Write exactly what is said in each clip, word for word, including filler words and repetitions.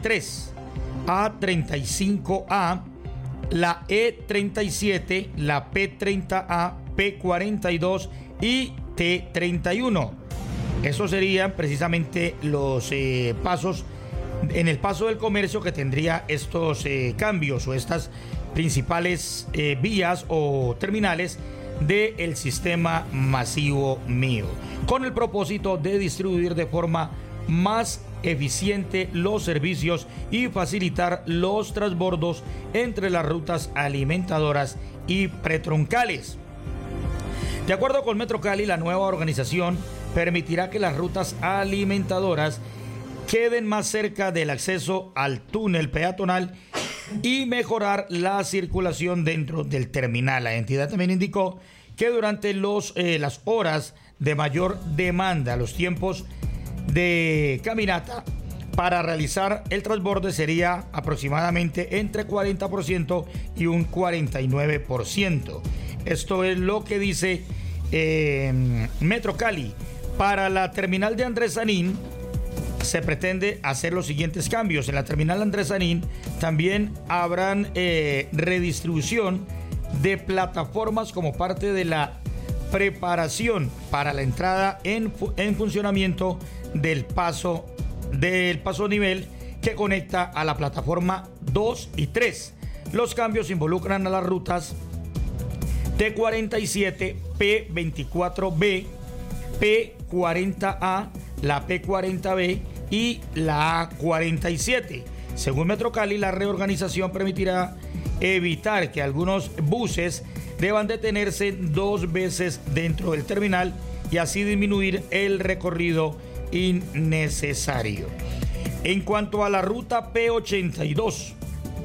tres, A treinta y cinco A, la E treinta y siete, la P treinta A, P cuarenta y dos y T treinta y uno. Esos serían precisamente los eh, pasos en el paso del comercio que tendría estos eh, cambios o estas principales eh, vías o terminales del sistema masivo mío, con el propósito de distribuir de forma más eficiente los servicios y facilitar los transbordos entre las rutas alimentadoras y pretroncales. De acuerdo con Metro Cali, la nueva organización permitirá que las rutas alimentadoras queden más cerca del acceso al túnel peatonal y mejorar la circulación dentro del terminal. La entidad también indicó que durante los, eh, las horas de mayor demanda, los tiempos de caminata para realizar el transborde sería aproximadamente entre cuarenta por ciento y un cuarenta y nueve por ciento. Esto es lo que dice eh, Metro Cali. Para la terminal de Andrés Sanín se pretende hacer los siguientes cambios. En la terminal Andrés Sanín también habrán eh, redistribución de plataformas como parte de la preparación para la entrada en, fu- en funcionamiento del paso del paso nivel que conecta a la plataforma dos y tres. Los cambios involucran a las rutas T cuarenta y siete, P veinticuatro B, P cuarenta A, la P cuarenta B y la A cuarenta y siete. Según Metro Cali, la reorganización permitirá evitar que algunos buses deban detenerse dos veces dentro del terminal y así disminuir el recorrido innecesario. En cuanto a la ruta P ochenta y dos,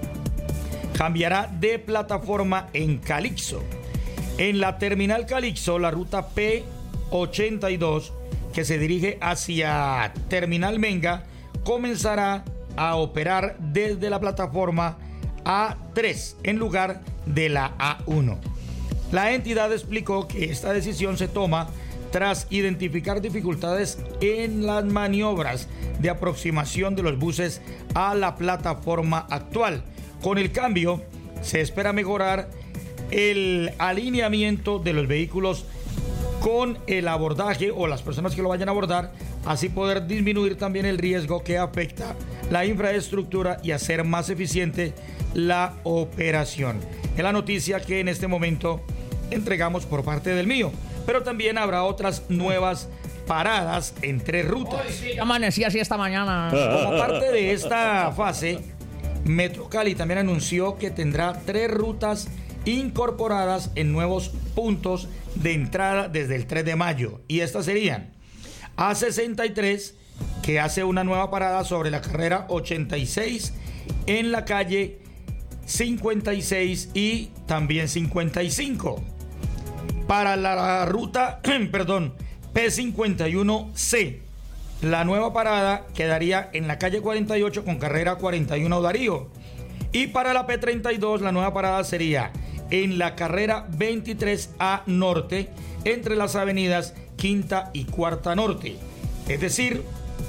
cambiará de plataforma en Calixto. En la terminal Calixto, la ruta P ochenta y dos, que se dirige hacia Terminal Menga, comenzará a operar desde la plataforma A tres en lugar de la A uno. La entidad explicó que esta decisión se toma tras identificar dificultades en las maniobras de aproximación de los buses a la plataforma actual. Con el cambio, se espera mejorar el alineamiento de los vehículos con el abordaje o las personas que lo vayan a abordar, así poder disminuir también el riesgo que afecta la infraestructura y hacer más eficiente la operación. Es la noticia que en este momento entregamos por parte del mío, pero también habrá otras nuevas paradas en tres rutas. Hoy sí, amanecí así esta mañana. Como parte de esta fase, Metro Cali también anunció que tendrá tres rutas incorporadas en nuevos puntos de entrada desde el tres de mayo. Y estas serían A sesenta y tres, que hace una nueva parada sobre la carrera ochenta y seis en la calle cincuenta y seis y también cincuenta y cinco. Para la ruta, perdón, P cincuenta y uno C, la nueva parada quedaría en la calle cuarenta y ocho con carrera cuarenta y uno Darío. Y para la P treinta y dos, la nueva parada sería en la carrera veintitrés A Norte, entre las avenidas Quinta y Cuarta Norte, es decir,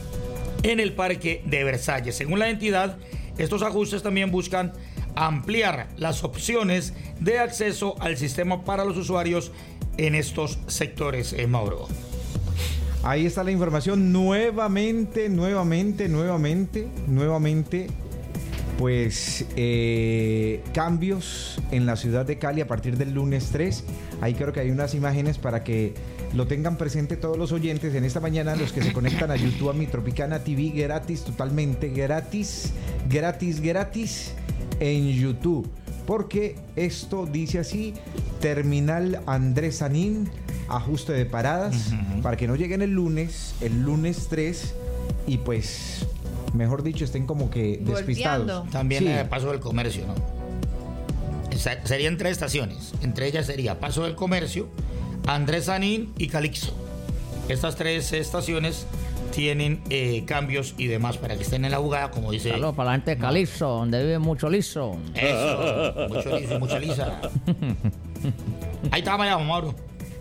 en el Parque de Versalles. Según la entidad, estos ajustes también buscan ampliar las opciones de acceso al sistema para los usuarios en estos sectores, eh, Mauro. Ahí está la información. Nuevamente, nuevamente, nuevamente, nuevamente, pues eh, cambios en la ciudad de Cali a partir del lunes tres. Ahí creo que hay unas imágenes para que lo tengan presente todos los oyentes en esta mañana, los que se conectan a YouTube, a Mi Tropicana T V, gratis, totalmente gratis, gratis, gratis en YouTube. Porque esto dice así: Terminal Andrés Sanín, ajuste de paradas, uh-huh, para que no lleguen el lunes, el lunes tres, y pues, mejor dicho, estén como que despistados. Volteando. También Sí. el Paso del Comercio, ¿no? Esa- serían tres estaciones. Entre ellas sería Paso del Comercio, Andrés Sanín y Calixto. Estas tres estaciones tienen eh, cambios y demás para que estén en la jugada, como dice. Saludos para la gente de Calixto, donde vive mucho liso. Eso, mucho liso y mucha lisa. Ahí está, vaya, Mauro.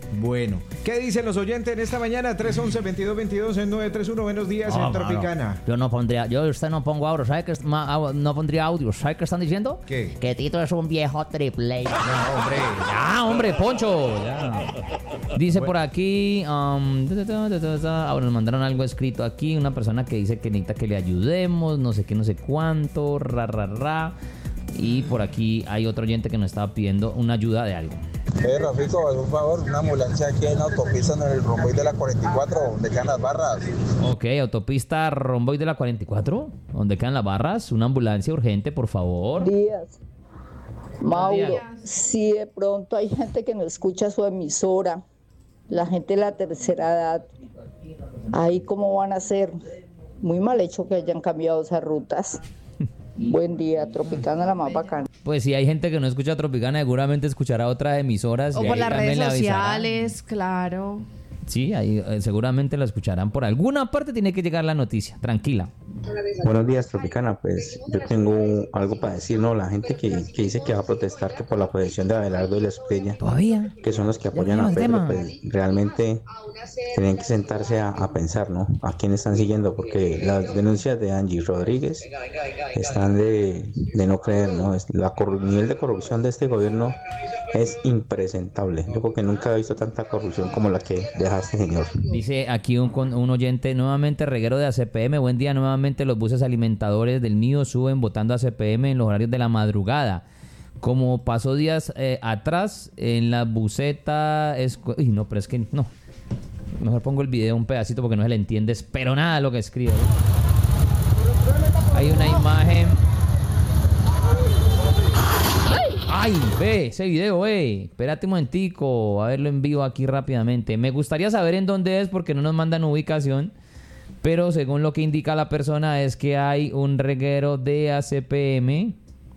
Bueno, ¿qué dicen los oyentes en esta mañana? tres once, veintidós veintidós en nueve tres uno. Buenos días No, en Tropicana. mano, yo no pondría, yo usted no pongo audio, ¿sabe qué? es- ma- au- No pondría audio, ¿sabe qué están diciendo? ¿Qué? Que Tito es un viejo triple. No, hombre. Ya, hombre, Poncho. Ya. Dice por aquí, um, ta, ta, ta, ta, ta. Ahora nos mandaron algo escrito aquí, una persona que dice que necesita que le ayudemos, no sé qué, no sé cuánto, ra, ra, ra. Y por aquí hay otro oyente que nos estaba pidiendo una ayuda de algo. Eh, Rafico, por favor, una ambulancia aquí en la autopista en el romboide de la cuarenta y cuatro, donde quedan las barras. Ok, autopista Romboy de la cuarenta y cuatro, donde quedan las barras, una ambulancia urgente, por favor. Días. Mauro, días. si de pronto hay gente que no escucha su emisora, la gente de la tercera edad, ahí cómo van a ser. Muy mal hecho que hayan cambiado esas rutas. Buen día, Tropicana la más bacana. Pues si hay gente que no escucha Tropicana, seguramente escuchará otras emisoras. O y por ahí las también redes le avisarán. sociales, claro. Sí, ahí eh, seguramente la escucharán. Por alguna parte tiene que llegar la noticia. Tranquila. Buenos días, Tropicana. Pues yo tengo algo para decir, ¿no? La gente que, que dice que va a protestar que por la posesión de Abelardo y la Espriella, ¿Todavía? que son los que apoyan Ya a tenemos Pedro, tema. pues realmente tienen que sentarse a, a pensar, ¿no? A quién están siguiendo, porque las denuncias de Angie Rodríguez están de, de no creer, ¿no? Es- La corru- el nivel de corrupción de este gobierno es impresentable. Yo creo que nunca he visto tanta corrupción como la que deja este señor. Dice aquí un, con- un oyente, nuevamente reguero de A C P M. Buen día, nuevamente los buses alimentadores del mío suben votando a C P M en los horarios de la madrugada. Como pasó días eh, atrás en la buseta... Es... Uy, no, pero es que no. Mejor pongo el video un pedacito porque no se le entiende, pero nada lo que escribe. Hay una imagen... ¡Ay! Ve ese video, ve. Espérate un momentico, a verlo en vivo aquí rápidamente. Me gustaría saber en dónde es porque no nos mandan ubicación. Pero según lo que indica la persona es que hay un reguero de A C P M.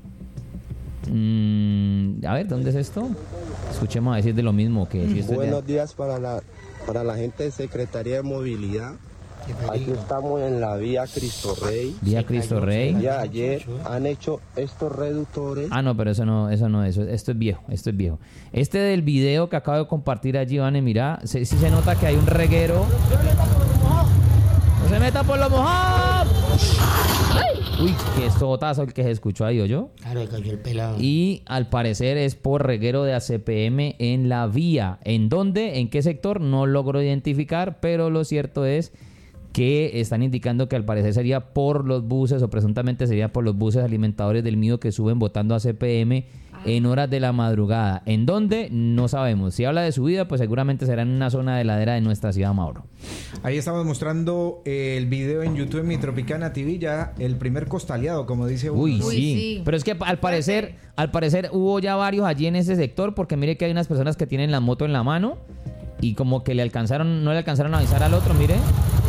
Mm, a ver, ¿dónde es esto? Escuchemos a decir de lo mismo que si esto es de- Buenos días para la, para la gente de Secretaría de Movilidad. Aquí estamos en la vía Cristo Rey. Vía Cristo Rey. Ya ayer han hecho estos reductores. Ah, no, pero eso no, eso no, eso, esto es viejo, esto es viejo. Este del video que acabo de compartir allí, Vane, mira, sí, sí se nota que hay un reguero. ¡No se meta por lo mojado! Uy, qué sotazo el que se escuchó ahí, ¿oyó? Claro, cayó el pelado. Y al parecer es por reguero de A C P M en la vía. ¿En dónde? ¿En qué sector? No logro identificar, pero lo cierto es que están indicando que al parecer sería por los buses o presuntamente sería por los buses alimentadores del mío que suben votando a C P M en horas de la madrugada. ¿En dónde? No sabemos. Si habla de subida, pues seguramente será en una zona de ladera de nuestra ciudad, Mauro. Ahí estamos mostrando el video en YouTube en Mi Tropicana T V, ya el primer costaleado, como dice uno. Uy, Uy, sí. sí. Pero es que al parecer, al parecer hubo ya varios allí en ese sector, porque mire que hay unas personas que tienen la moto en la mano y como que le alcanzaron, no le alcanzaron a avisar al otro, mire.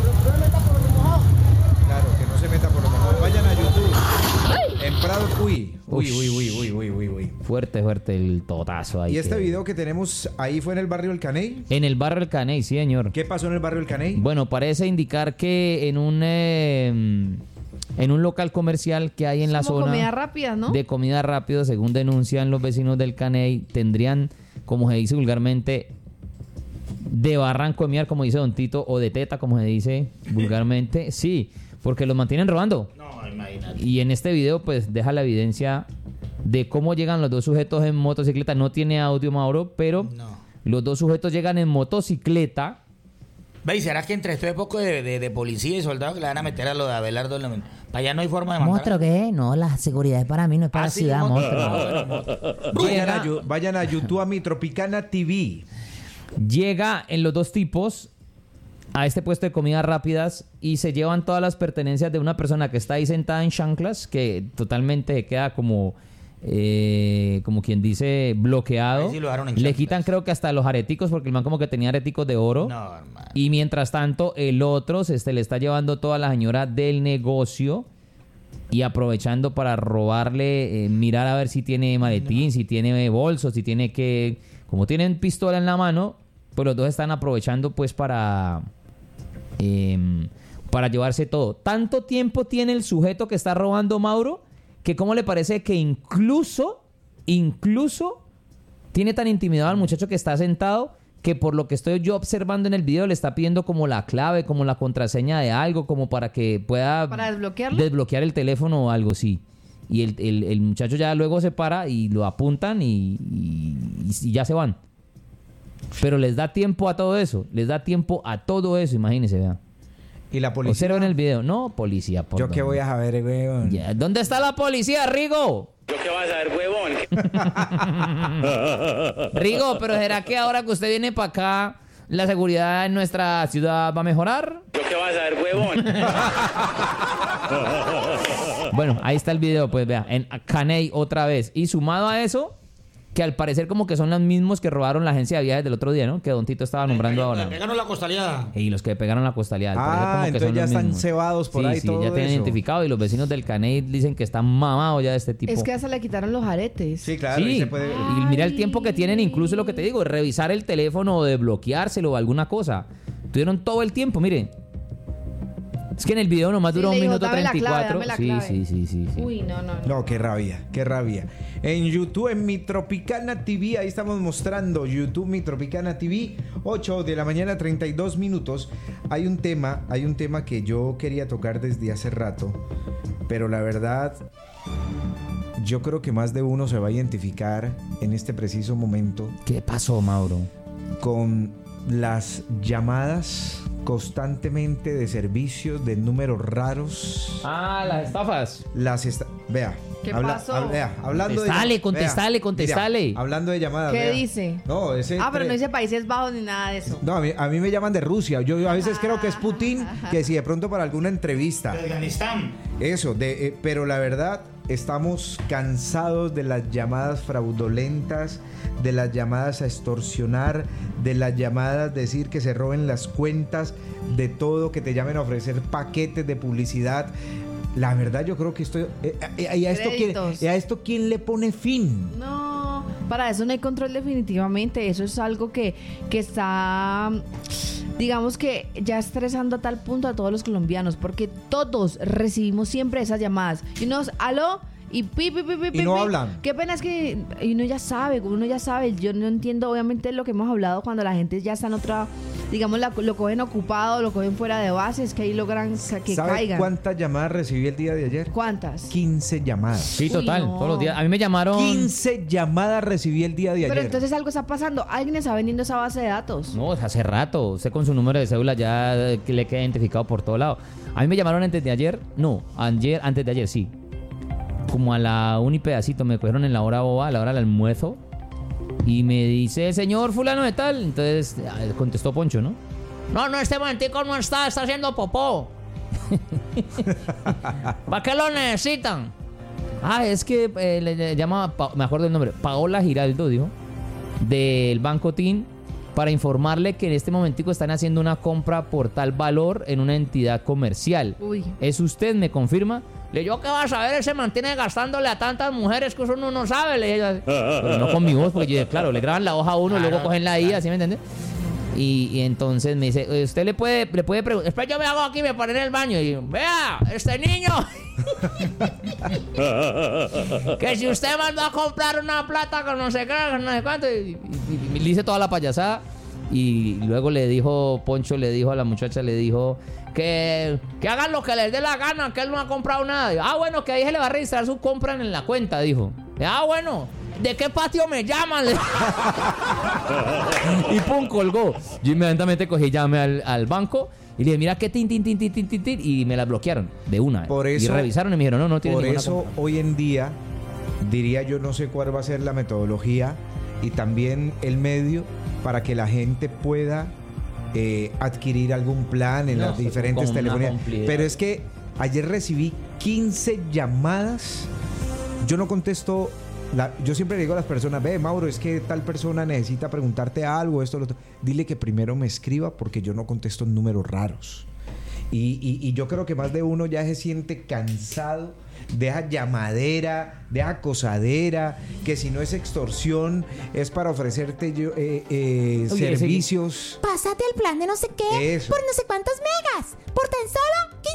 Claro, que no se meta por lo mejor. Vayan a YouTube. En Prado, uy. Uy, uy, uy, uy, uy, uy, uy. Fuerte, fuerte el totazo ahí. Y este que- video que tenemos ahí fue en el barrio El Caney. En el barrio El Caney, sí, señor. ¿Qué pasó en el barrio El Caney? Bueno, parece indicar que en un eh, en un local comercial que hay en la Como zona comida rápida, ¿no? de comida rápida, según denuncian los vecinos del Caney, tendrían, como se dice vulgarmente, de barranco de miar, como dice Don Tito, o de teta, como se dice vulgarmente. Sí, porque los mantienen robando. No, imagínate. Y en este video, pues, deja la evidencia de cómo llegan los dos sujetos en motocicleta. No tiene audio, Mauro, pero No. los dos sujetos llegan en motocicleta. Ve, ¿y será que entre este poco de, de, de policía y soldados que le van a meter a lo de Abelardo? Para allá no hay forma de mandar. ¿Monstruo qué? No, la seguridad es para mí, no es para Ah, la sí, ciudad, monstruo. monstruo. Vayan Llega- a, Yu- vayan a YouTube a Mi Tropicana T V. Llega en los dos tipos a este puesto de comidas rápidas y se llevan todas las pertenencias de una persona que está ahí sentada en chanclas, que totalmente queda como, eh, como quien dice, bloqueado. Ahí sí lo dejaron en Le chanclas. quitan creo que hasta los areticos, porque el man como que tenía areticos de oro. No, hermano. Y mientras tanto, el otro se este, le está llevando toda la señora del negocio y aprovechando para robarle, eh, mirar a ver si tiene maletín, si tiene bolsos, si tiene que... Como tienen pistola en la mano, pues los dos están aprovechando pues para... em, para llevarse todo. Tanto tiempo tiene el sujeto que está robando, Mauro, que cómo le parece que incluso, incluso tiene tan intimidado al muchacho que está sentado que por lo que estoy yo observando en el video le está pidiendo como la clave, como la contraseña de algo, como para que pueda ¿Para desbloquearlo? desbloquear el teléfono o algo, sí. Y el, el, el muchacho ya luego se para y lo apuntan y, y, y ya se van. Pero les da tiempo a todo eso, les da tiempo a todo eso, imagínense, vean. ¿Y la policía? Observen el video. No, policía, por ¿Yo qué voy a saber, weón? Ya, ¿dónde está la policía, Rigo? ¿Yo qué vas a ver, huevón? Rigo, pero ¿será que ahora que usted viene para acá, la seguridad en nuestra ciudad va a mejorar? ¿Yo qué vas a ver, huevón? Bueno, ahí está el video, pues vea, en Caney otra vez. Y sumado a eso, que al parecer como que son los mismos que robaron la agencia de viajes del otro día, ¿no? Que Don Tito estaba nombrando ahora. Pegaron la costaleada. Y los que pegaron la costaleada. al parecer Ah, como que entonces son ya los están mismos. cebados por Sí, ahí sí, todo ya tienen eso. identificado y los vecinos del Caney dicen que están mamados ya de este tipo. Es que ya se le quitaron los aretes. Sí, claro. Sí, y se puede... y mira el tiempo que tienen, incluso lo que te digo, de revisar el teléfono o de bloqueárselo o alguna cosa. Tuvieron todo el tiempo, miren. Es que en el video nomás Sí, duró le un dijo, minuto "Dame la treinta y clave, cuatro. dame la Sí, clave". sí, sí, sí, sí. Uy, no, no, no. No, qué rabia, qué rabia. En YouTube, en Mi Tropicana T V, ahí estamos mostrando YouTube, Mi Tropicana T V, ocho de la mañana, treinta y dos minutos. Hay un tema, hay un tema que yo quería tocar desde hace rato, pero la verdad, yo creo que más de uno se va a identificar en este preciso momento ¿Qué pasó, Mauro? con las llamadas constantemente de servicios de números raros. Ah, las estafas. Las esta- vea, ¿Qué habla- pasó? hab- vea, hablando Contestale, de contestale, vea, contestale. mira, hablando de llamadas. ¿Qué vea. dice? No, ese Ah, pero tre- no dice Países Bajos ni nada de eso. No, a mí, a mí me llaman de Rusia. Yo, yo a veces creo que es Putin, que si de pronto para alguna entrevista. De Afganistán. Eso, de, eh, pero la verdad, estamos cansados de las llamadas fraudulentas, de las llamadas a extorsionar, de las llamadas a decir que se roben las cuentas, de todo, que te llamen a ofrecer paquetes de publicidad. La verdad, yo creo que esto... Eh, eh, y a, esto ¿quién, Créditos. ¿A esto quién le pone fin? No, para eso no hay control definitivamente. Eso es algo que, que está, digamos que ya estresando a tal punto a todos los colombianos, porque todos recibimos siempre esas llamadas. Y nos, aló, y pi, pi, pi, pi, Y pi, no pi. hablan. Qué pena es que y uno ya sabe, uno ya sabe. Yo no entiendo, obviamente, lo que hemos hablado cuando la gente ya está en otra, digamos, la- lo cogen ocupado, lo cogen fuera de base, es que ahí logran ca- que ¿Sabe caigan. cuántas llamadas recibí el día de ayer? ¿Cuántas? quince llamadas. Sí, Uy, total, no. todos los días. A mí me llamaron... quince llamadas recibí el día de Pero ayer. entonces algo está pasando. Alguien está vendiendo esa base de datos. No, hace rato. Usted con su número de cédula ya eh, que le queda identificado por todo lado. A mí me llamaron antes de ayer. No, ayer, antes de ayer, sí. Como a la un y pedacito me cogieron en la hora boba, a la hora del almuerzo. Y me dice, señor fulano de tal. Entonces eh, contestó Poncho, ¿no? No, no, este momentico no está, está haciendo popó. ¿Para qué lo necesitan? Ah, es que eh, le, le llama, Pa- me acuerdo el nombre, Paola Giraldo, dijo, del Banco TIN, para informarle que en este momentico están haciendo una compra por tal valor en una entidad comercial. Uy. ¿Es usted? ¿Me confirma? Le digo, ¿qué vas a ver? Él se mantiene gastándole a tantas mujeres que eso uno no sabe. Le dije, pero no con mi voz, porque yo, claro, le graban la hoja a uno, luego cogen la I A, ¿sí me entiende? Y, y entonces me dice, usted le puede, le puede preguntar, espera, yo me hago aquí, me paré en el baño y vea, este niño, que si usted mandó a comprar una plata con no sé qué, con no sé cuánto, y, y- y le hice toda la payasada. Y luego le dijo, Poncho le dijo a la muchacha, le dijo que, que hagan lo que les dé la gana, que él no ha comprado nada. Y, ah, bueno, que ahí se le va a registrar su compra en la cuenta, dijo. Y, ah, bueno, ¿de qué patio me llaman? Y pum, colgó. Yo inmediatamente cogí, llamé al, al banco y le dije, mira qué tin, tin, tin, tin, tin, tin, tin, y me la bloquearon de una. Por y eso- revisaron y me dijeron, no, no tiene Por ninguna eso compra. hoy en día diría yo, no sé cuál va a ser la metodología y también el medio para que la gente pueda eh, adquirir algún plan en No, las eso es diferentes como una telefonías. complejidad. Pero es que ayer recibí quince llamadas. Yo no contesto. La, yo siempre le digo a las personas, ve, Mauro, es que tal persona necesita preguntarte algo, esto, lo otro. Dile que primero me escriba porque yo no contesto en números raros. Y, y, y yo creo que más de uno ya se siente cansado de esa llamadera, de esa acosadera, que si no es extorsión, es para ofrecerte yo, eh, eh, Oye, servicios. Pásate al plan de no sé qué Eso. por no sé cuántos megas. Por tan solo quince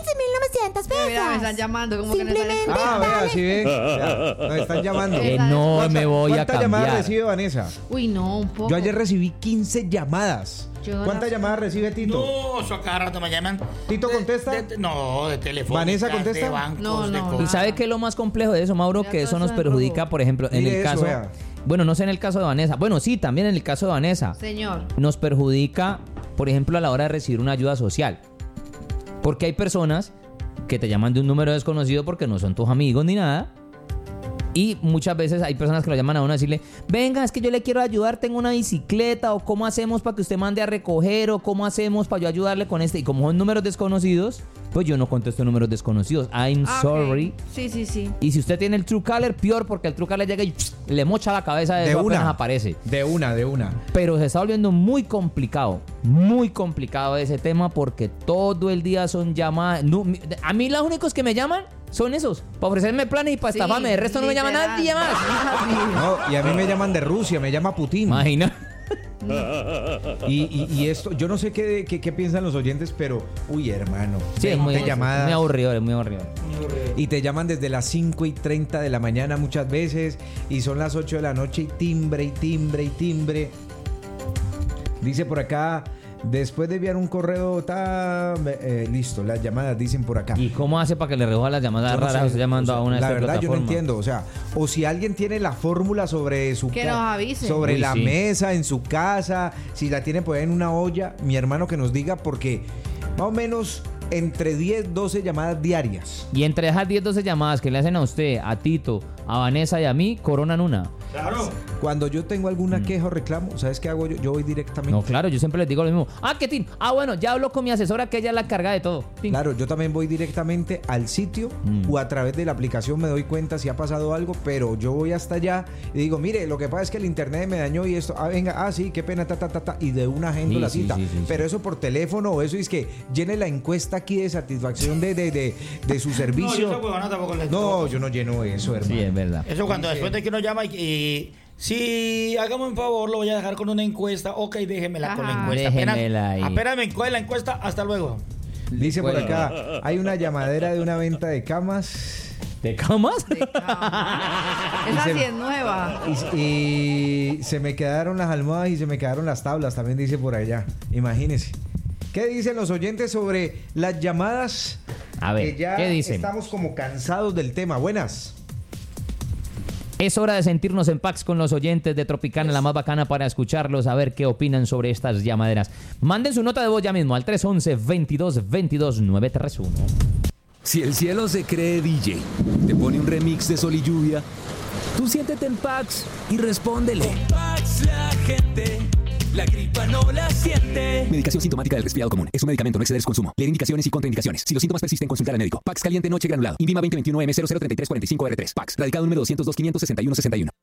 y mil novecientos pesos. Mira, me están llamando, como que no están Simplemente escuchando. Ah, vea, sí ven. Vea, nos están llamando. Que no ¿Cuánta- me voy a ¿Cuántas llamadas cambiar. recibe Vanessa? Uy, no, un poco. Yo ayer recibí quince llamadas. Yo ¿Cuántas las- llamadas recibe Tito? No, eso a cada rato me llaman. ¿Tito De- contesta? de- de- no, de teléfono. ¿Vanessa contesta? De bancos, No, de no. cosas. ¿Y sabe qué es lo más complejo de eso, Mauro? Mira Que todo eso eso nos en perjudica, rojo. por ejemplo, en Mire el eso, caso... vea. Bueno, no sé en el caso de Vanessa. Bueno, sí, también en el caso de Vanessa. Señor. Nos perjudica, por ejemplo, a la hora de recibir una ayuda social. Porque hay personas que te llaman de un número desconocido porque no son tus amigos ni nada. Y muchas veces hay personas que lo llaman a uno a decirle, venga, es que yo le quiero ayudar, tengo una bicicleta, o cómo hacemos para que usted mande a recoger, o cómo hacemos para yo ayudarle con este. Y como son números desconocidos, pues yo no contesto números desconocidos. I'm Ah, ok. sorry. Sí, sí, sí. Y si usted tiene el Truecaller, peor, porque el Truecaller llega y pss, le mocha la cabeza de, De eso una. apenas aparece. De una, de una. Pero se está volviendo muy complicado, muy complicado ese tema porque todo el día son llamadas. No, mi- a mí los únicos que me llaman son esos, para ofrecerme planes y para Sí, estafarme. De resto no me llama literal. nadie más. No, y a mí me llaman de Rusia, me llama Putin. Imagina. Y, y- y esto, yo no sé qué, qué, qué piensan los oyentes, pero, uy, hermano. Sí, es muy, veinte llamadas. muy aburrido, es muy aburrido. Y te llaman desde las cinco y treinta de la mañana muchas veces. Y son las ocho de la noche y timbre y timbre y timbre. Dice por acá, después de enviar un correo, ta, eh, listo, las llamadas dicen por acá. ¿Y cómo hace para que le recoja las llamadas Yo no raras? sé, Usted llamando o sea, a una de la estas verdad yo no plataformas. entiendo, o sea, o si alguien tiene la fórmula sobre su Que ca- nos avise. sobre Uy, la sí. mesa en su casa, si la tiene por ahí en una olla, mi hermano que nos diga, porque más o menos entre diez, doce llamadas diarias. Y entre esas diez, doce llamadas que le hacen a usted, a Tito, a Vanessa y a mí, coronan una. Claro. Cuando yo tengo alguna queja o reclamo, ¿sabes qué hago yo? Yo voy directamente. Mm. No, claro, yo siempre les digo lo mismo. Ah, ¿qué tin? Ah, bueno, ya hablo con mi asesora que ella es la carga de todo. Tin. Claro, yo también voy directamente al sitio Mm. o a través de la aplicación me doy cuenta si ha pasado algo, pero yo voy hasta allá y digo, mire, lo que pasa es que el internet me dañó y esto, ah, venga, ah, sí, qué pena, ta, ta, ta, ta, y de una agendo Sí, la sí, cita. sí, sí, pero sí. eso por teléfono o eso es que llene la encuesta aquí de satisfacción de, de, de, de su servicio. No, yo esa huevona tampoco le- No, yo no lleno eso, hermano. Sí, es verdad. Eso cuando después de que uno llama y, y si hágame un favor, lo voy a dejar con una encuesta. Ok, déjemela con la Ajá. encuesta. Déjemela ahí. Apenas, apenas me encuentre la encuesta, hasta luego. Dice por Bueno. acá, hay una llamadera de una venta de camas ¿De camas? De cama. Esa se- sí es nueva. y, y se me quedaron las almohadas y se me quedaron las tablas, también dice por allá. Imagínense. ¿Qué dicen los oyentes sobre las llamadas? A ver, Que ya ¿qué dicen? estamos como cansados del tema. Buenas. Es hora de sentirnos en paz con los oyentes de Tropicana, la más bacana, para escucharlos, a ver qué opinan sobre estas llamaderas. Manden su nota de voz ya mismo al tres once, veintidós, veintidós, nueve tres uno. Si el cielo se cree D J, te pone un remix de Sol y Lluvia, tú siéntete en Pax y respóndele. Pax la gente, la gripa no la siente. Medicación sintomática del resfriado común. Es un medicamento, no exceder su consumo. Leer indicaciones y contraindicaciones. Si los síntomas persisten, consultar al médico. Pax caliente noche granulado. Invima veinte veintiuno M cero cero treinta y tres cuarenta y cinco R tres. Pax. Radicado número doscientos dos, quinientos sesenta y uno, sesenta y uno.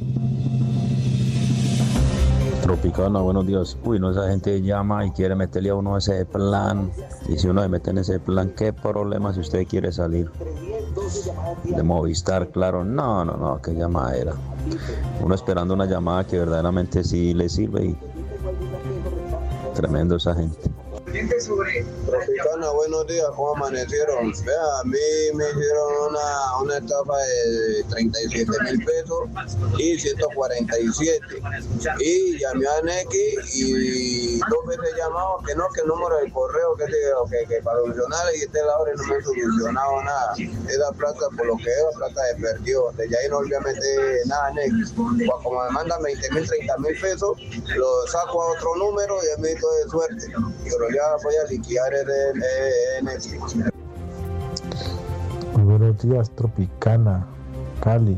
Tropicana, buenos días. Uy, no, esa gente llama y quiere meterle a uno ese plan. Y si uno se mete en ese plan, ¿qué problema si usted quiere salir? De Movistar, claro. No, no, no, qué llamada era. Uno esperando una llamada que verdaderamente sí le sirve y tremendo esa gente. Tropicana, buenos días, ¿cómo amanecieron? Vea, a mí me hicieron una, una estafa de treinta y siete mil pesos y ciento cuarenta y siete. Y llamé a Nequi y dos veces he llamado que no, que el número del correo, que, que, que para solucionar, y esta es la hora y no me han solucionado nada. Esa plata, por lo que es, plata de perdió. Desde ahí no obviamente nada, Nequi. Pues como me mandan veinte mil, treinta mil pesos, lo saco a otro número y es mi hito de suerte. Pero ya voy a liquidar el Netflix. Muy buenos días, Tropicana, Cali.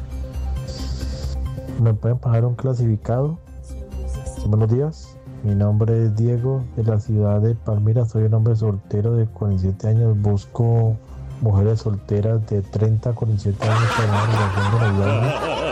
¿Me pueden pasar un clasificado? Buenos días, mi nombre es Diego, de la ciudad de Palmira. Soy un hombre soltero de cuarenta y siete años. Busco mujeres solteras de treinta a cuarenta y siete años para una relación de noviazgo.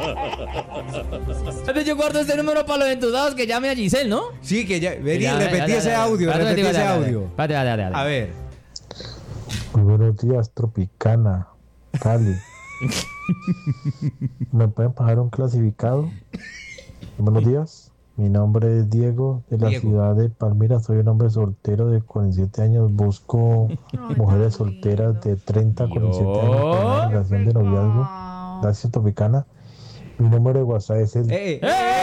Yo guardo este número para los entusiasmados, que llame a Giselle, ¿no? Sí, que ya. Vení, Ya, repetí ya, ya, ese ya. audio, Espérate, repetí espérate, ese espérate, audio. espérate, espérate, espérate. A ver. Muy buenos días, Tropicana, Cali. ¿Me pueden pasar un clasificado? Buenos días, Mi nombre es Diego, de la Diego. ciudad de Palmira. Soy un hombre soltero de cuarenta y siete años. Busco mujeres solteras de treinta a cuarenta y siete años para una relación de noviazgo. Gracias, Tropicana. Mi número de WhatsApp es el... Eh,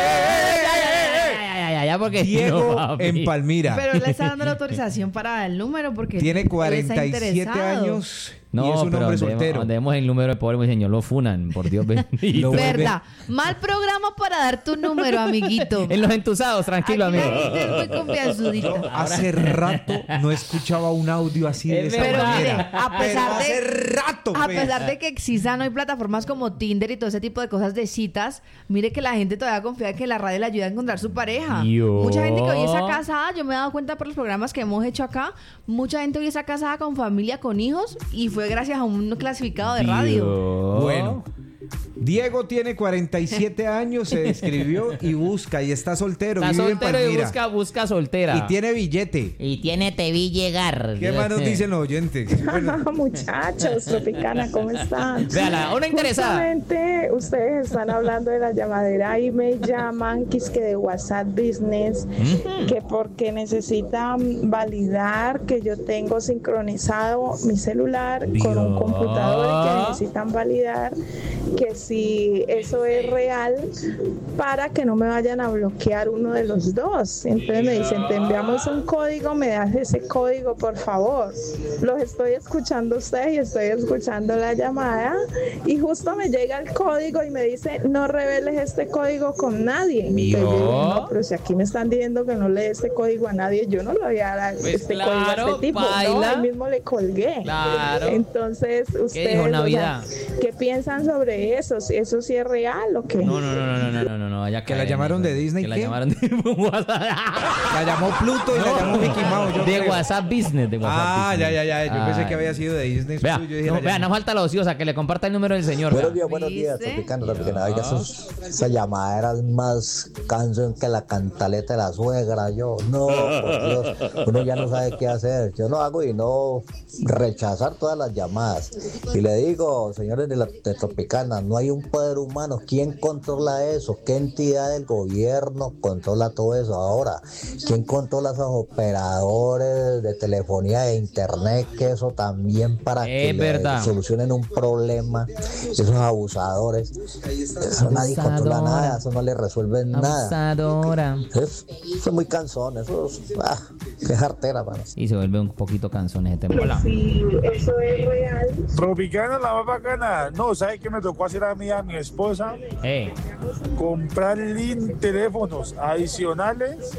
Ya, ya, porque Diego no, papi. en Palmira. Pero él le está dando la autorización para el número porque Tiene él está cuarenta y siete interesado. años No, y es un pero hombre donde, soltero. donde vemos el número de pobre, mi señor, lo funan, por Dios bendito. Verdad. Mal programa para dar tu número, amiguito. En los entusados, tranquilo, Aquí amigo. la gente es muy confianzudita. Hace rato no escuchaba un audio así de Es esa Pero mire, manera. a Pero pesar de, hace rato, a pues. pesar de que existan hoy plataformas como Tinder y todo ese tipo de cosas de citas, mire que la gente todavía confía que la radio le ayuda a encontrar su pareja. Yo. Mucha gente que hoy está casada, yo me he dado cuenta por los programas que hemos hecho acá, mucha gente hoy está casada con familia, con hijos, y fue gracias a un clasificado de radio. Bueno, Diego tiene cuarenta y siete años, se describió y busca y está soltero. Está vive en soltero y Palmira. busca, busca soltera. Y tiene billete. Y tiene te vi llegar. ¿Qué más nos dicen los oyentes? Bueno, Muchachos, Tropicana, ¿cómo están? Véala, una interesada. Justamente ustedes están hablando de la llamadera y me llaman que es que de WhatsApp Business, que porque necesitan validar que yo tengo sincronizado mi celular con un computador y que necesitan validar que si eso es real para que no me vayan a bloquear uno de los dos. Entonces me dicen, te enviamos un código, me das ese código, por favor. Los estoy escuchando a ustedes y estoy escuchando la llamada y justo me llega el código y me dice, no reveles este código con nadie. Entonces yo digo, no, pero si aquí me están diciendo que no le dé este código a nadie, yo no le voy a dar Pues este claro, código a este tipo. baila. No, él mismo le colgué. Claro. Entonces, ustedes, dijo o sea, Navidad? ¿qué piensan sobre eso? ¿Si ¿Eso sí es real o qué? No, no, no, no, no, no, no, no, no, vaya a que la caer en llamaron eso. de Disney. Que la ¿qué? llamaron de WhatsApp. La llamó Pluto y la llamó Mickey Mouse. yo De creo. WhatsApp Business, de WhatsApp Ah, Business. ya, ya, ya. Yo pensé Ay. que había sido de Disney. Vea, Yo dije, no, la vea, llamó. no falta la ociosa, que le comparta el número del señor. Buenos vea. días, buenos días, ¿Viste? Tropicana, Tropicana. Oiga, esos- esa llamada era más canción que la cantaleta de la suegra. Yo, no, por Dios, uno ya no sabe qué hacer. Yo no hago y no rechazar todas las llamadas. Y le digo, señores de la de Tropicana, no hay un poder humano. ¿Quién controla eso? ¿Qué entidad del gobierno controla todo eso ahora? ¿Quién controla esos operadores de telefonía e internet? Que eso también para que Es le verdad. solucionen un problema, esos abusadores, eso nadie controla Abusadora. nada, eso no le resuelve nada. Abusadora. Es, eso es muy cansón, eso es, ah, qué jartera, mano. Y se vuelve un poquito cansón ese tema. Hola. Si eso es real. Tropicana, la más bacana. No, ¿sabes qué me tocó hacer a mí, a mi esposa? Eh. Comprar lin- teléfonos adicionales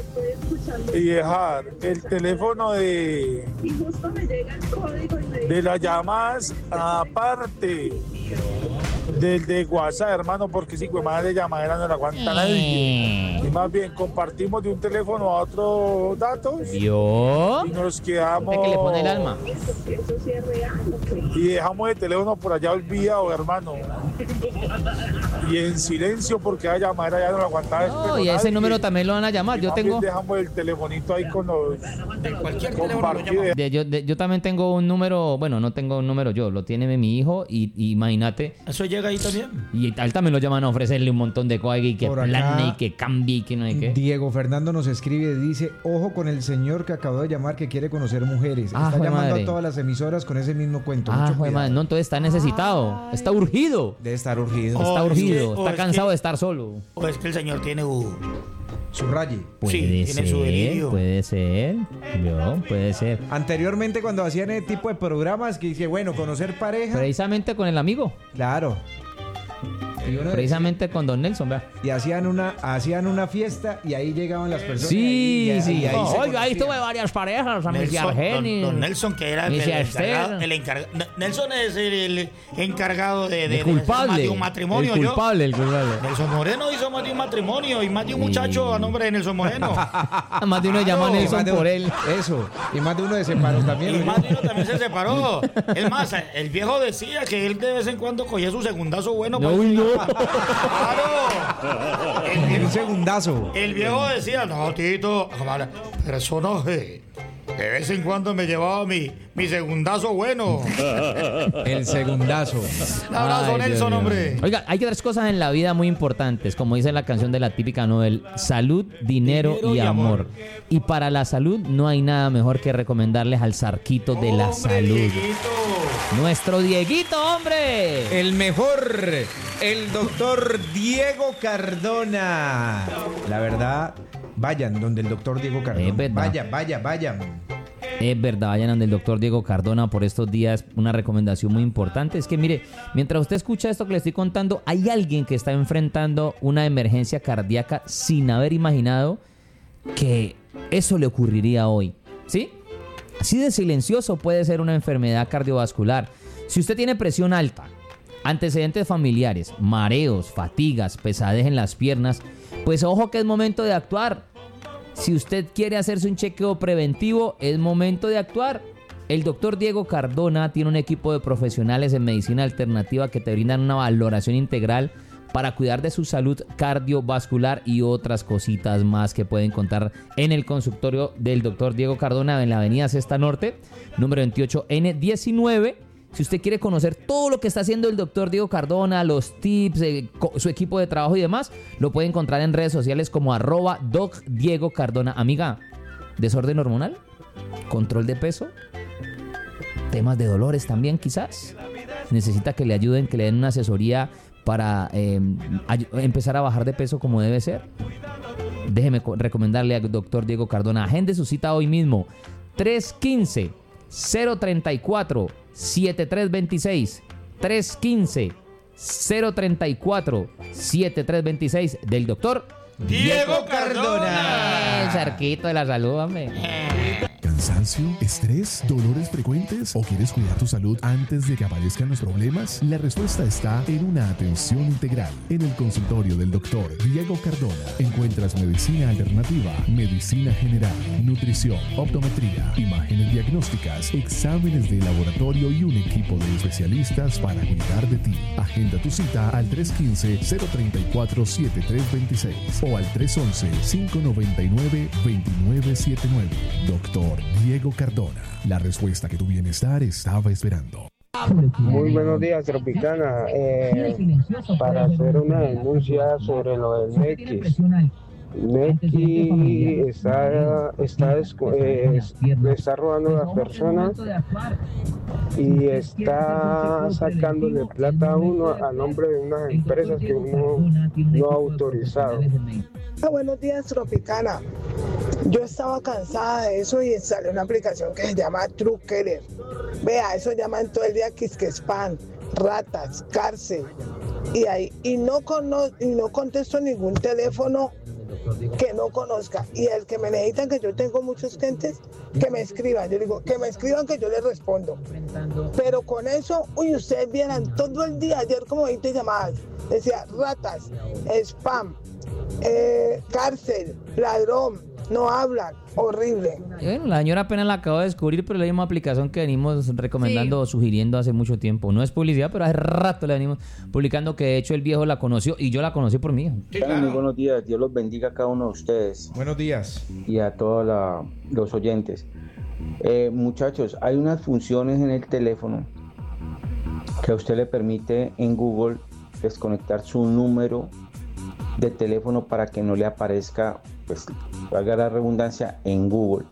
y dejar el teléfono de, de las llamadas aparte del de WhatsApp, hermano, porque si pues más de llamadera no la aguanta nadie. Y más bien compartimos de un teléfono a otro datos ¿Vio? y nos quedamos ¿Usted que le pone el alma? y dejamos el teléfono por allá olvidado, hermano. Y en silencio porque la llamadera ya no la aguantaba. No, y a ese número también lo van a llamar. Yo tengo... Dejamos el telefonito ahí con los Cualquier compartidos. De- yo, de- yo también tengo un número, bueno, no tengo un número yo, lo tiene mi hijo y, y imagínate. Eso llega ahí también. Y a él también lo llaman a ofrecerle un montón de cosas y que Por acá, plane y que cambie y que no hay qué. Diego Fernando nos escribe, dice, ojo con el señor que acabó de llamar que quiere conocer mujeres. Ah, Está jue llamando madre. a todas las emisoras con ese mismo cuento. Ah, Mucho joder, cuidado. madre, no, entonces está necesitado, está urgido. Debe estar urgido. Está O es urgido, que- o está es cansado que- de estar solo. O es que el señor tiene un... Su raye. Puede Sí, ser, tiene su delirio. puede ser, ¿vio? Puede ser. Anteriormente cuando hacían ese tipo de programas que dice, bueno, conocer pareja. Precisamente con el amigo. Claro. Y, uno Precisamente con Don Nelson, vea. y hacían una hacían una fiesta y ahí llegaban las personas. Sí, y ahí- sí. y ahí se Oye, ahí conocían. tuve varias parejas, a Missy Nelson, Argenis. don, don Nelson, que era el, Missy el encargado, Esther. el encargado- Nelson es el, el encargado de, de, El de hacer más culpable. de un matrimonio. El yo. culpable, el culpable. Nelson Moreno hizo más de un matrimonio y más de un muchacho a nombre de Nelson Moreno. Más de uno llama a Y Nelson más de- por él. Eso. Y más de uno de separó también. Y ¿no? más de uno también se separó. Es más, el viejo decía que él de vez en cuando cogía su segundazo bueno. No, para- no. ¡Claro! El, Un viejo- segundazo. el viejo decía, no, Tito, pero eso no es. De vez en cuando me llevaba mi, mi segundazo bueno. El segundazo. Un abrazo, Ay, Nelson, Dios mío. hombre. Oiga, hay tres cosas en la vida muy importantes, como dice la canción de la típica Noel: salud, dinero, Dinero y, y amor. amor. Y para la salud no hay nada mejor que recomendarles al Zarquito de la Hombre, salud. Dieguito. Nuestro Dieguito, hombre. El mejor, el doctor Diego Cardona. La verdad, vayan donde el doctor Diego Cardona. Es verdad. Vaya, vaya, vayan. Es verdad, vayan donde el doctor Diego Cardona por estos días. Una recomendación muy importante es que, mire, mientras usted escucha esto que le estoy contando, hay alguien que está enfrentando una emergencia cardíaca sin haber imaginado que eso le ocurriría hoy, ¿sí? Así de silencioso puede ser una enfermedad cardiovascular. Si usted tiene presión alta, antecedentes familiares, mareos, fatigas, pesadez en las piernas, pues ojo que es momento de actuar. Si usted quiere hacerse un chequeo preventivo, es momento de actuar. El doctor Diego Cardona tiene un equipo de profesionales en medicina alternativa que te brindan una valoración integral para cuidar de su salud cardiovascular y otras cositas más que pueden contar en el consultorio del doctor Diego Cardona en la avenida Sexta Norte, número veintiocho N diecinueve. Si usted quiere conocer todo lo que está haciendo el doctor Diego Cardona, los tips, eh, co- su equipo de trabajo y demás, lo puede encontrar en redes sociales como arroba doc Diego Cardona. Amiga, ¿desorden hormonal? ¿Control de peso? ¿Temas de dolores también quizás? ¿Necesita que le ayuden, que le den una asesoría para eh, ay- empezar a bajar de peso como debe ser? Déjeme co- recomendarle al doctor Diego Cardona. Agende su cita hoy mismo. tres uno cinco, cero tres cuatro, siete tres dos seis. tres uno cinco, cero tres cuatro, siete tres dos seis del doctor Diego Cardona. El Zarquito de la salud, hombre. ¿Cansancio? ¿Estrés? ¿Dolores frecuentes? ¿O quieres cuidar tu salud antes de que aparezcan los problemas? La respuesta está en una atención integral. En el consultorio del doctor Diego Cardona encuentras medicina alternativa, medicina general, nutrición, optometría, imágenes diagnósticas, exámenes de laboratorio y un equipo de especialistas para cuidar de ti. Agenda tu cita al tres uno cinco, cero tres cuatro, siete tres dos seis o al tres uno uno, cinco nueve nueve, dos nueve siete nueve. Doctor Diego Cardona, la respuesta que tu bienestar estaba esperando. Muy buenos días, Tropicana. Eh, para hacer una denuncia sobre lo del Nequi. Nequi está, está, descu- eh, le está robando a las personas y está sacándole plata a uno a nombre de unas empresas que uno no ha autorizado. Ah, buenos días, Tropicana. Yo estaba cansada de eso y instalé una aplicación que se llama Truquerer. Vea, eso llaman todo el día quisque spam, ratas, cárcel. Y ahí, y no, cono, y no contesto ningún teléfono que no conozca. Y el que me necesitan, que yo tengo muchos clientes, que me escriban. Yo digo, que me escriban que yo les respondo. Pero con eso, uy, ustedes vieran todo el día, ayer como veinte llamadas. Decía ratas, spam, eh, cárcel, ladrón, no hablan, horrible. Y bueno, la señora apenas la acabo de descubrir, pero es la misma aplicación que venimos recomendando o sugiriendo hace mucho tiempo. No es publicidad, pero hace rato la venimos publicando, que de hecho el viejo la conoció y yo la conocí por mí. Muy buenos días, Dios los bendiga a cada uno de ustedes. Buenos días. Y a todos la- los oyentes. Eh, muchachos, hay unas funciones en el teléfono que a usted le permite en Google desconectar su número de teléfono para que no le aparezca, pues, valga la redundancia, en Google.